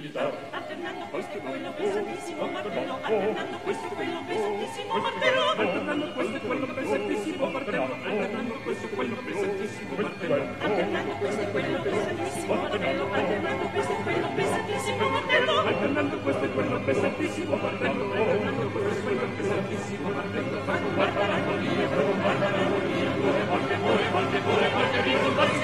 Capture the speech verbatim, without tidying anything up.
Alternando questo e quello pesantissimo martello, alternando questo e quello pesantissimo martello, alternando questo e quello pesantissimo martello, alternando questo e quello pesantissimo martello, alternando questo e quello pesantissimo martello, alternando questo e quello pesantissimo martello, alternando questo e quello pesantissimo martello, alternando questo e quello pesantissimo martello, guarda l'armonia, guarda l'armonia, due volte, due volte, due volte,